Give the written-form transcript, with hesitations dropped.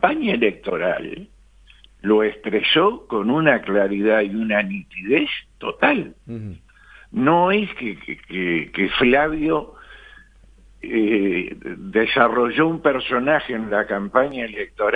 campaña electoral lo expresó con una claridad y una nitidez total. No es que Flavio desarrolló un personaje en la campaña electoral